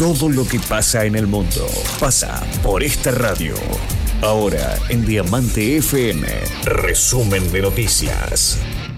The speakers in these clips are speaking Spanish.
Todo lo que pasa en el mundo pasa por esta radio. Ahora en Diamante FM, resumen de noticias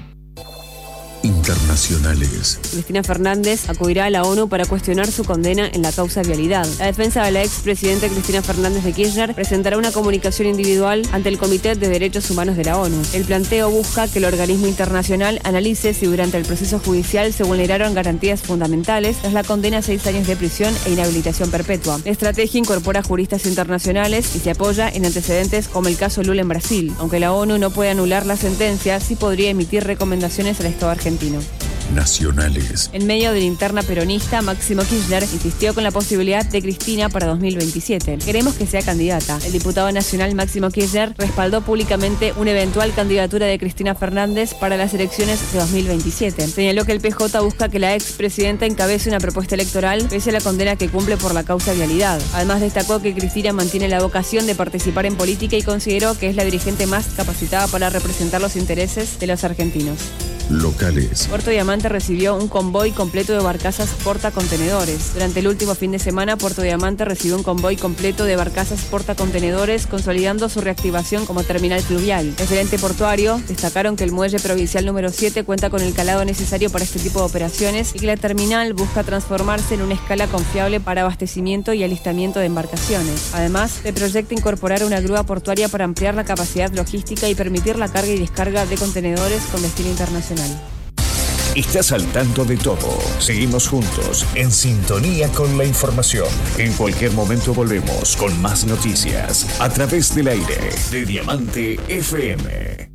internacionales. Cristina Fernández acudirá a la ONU para cuestionar su condena en la causa vialidad. La defensa de la expresidenta Cristina Fernández de Kirchner presentará una comunicación individual ante el Comité de Derechos Humanos de la ONU. El planteo busca que el organismo internacional analice si durante el proceso judicial se vulneraron garantías fundamentales tras la condena a 6 años de prisión e inhabilitación perpetua. La estrategia incorpora juristas internacionales y se apoya en antecedentes como el caso Lula en Brasil. Aunque la ONU no puede anular la sentencia, sí podría emitir recomendaciones al Estado argentino. Nacionales. En medio de la interna peronista, Máximo Kirchner insistió con la posibilidad de Cristina para 2027. Queremos que sea candidata. El diputado nacional Máximo Kirchner respaldó públicamente una eventual candidatura de Cristina Fernández para las elecciones de 2027. Señaló que el PJ busca que la expresidenta encabece una propuesta electoral pese a la condena que cumple por la causa vialidad. Además destacó que Cristina mantiene la vocación de participar en política y consideró que es la dirigente más capacitada para representar los intereses de los argentinos. Locales. Puerto Diamante recibió un convoy completo de barcazas portacontenedores. Durante el último fin de semana, Puerto Diamante recibió un convoy completo de barcazas portacontenedores, consolidando su reactivación como terminal fluvial. Desde el ente portuario destacaron que el muelle provincial número 7 cuenta con el calado necesario para este tipo de operaciones y que la terminal busca transformarse en una escala confiable para abastecimiento y alistamiento de embarcaciones. Además, se proyecta incorporar una grúa portuaria para ampliar la capacidad logística y permitir la carga y descarga de contenedores con destino internacional. Estás al tanto de todo. Seguimos juntos, en sintonía con la información. En cualquier momento volvemos con más noticias a través del aire de Diamante FM.